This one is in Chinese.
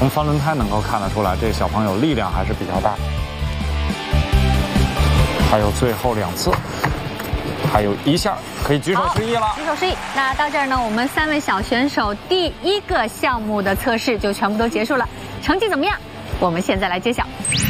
从翻轮胎能够看得出来，这个小朋友力量还是比较大。还有最后2次，还有1下可以举手示意了。 举手示意。那到这儿呢，我们3位小选手第1个项目的测试就全部都结束了，成绩怎么样？我们现在来揭晓。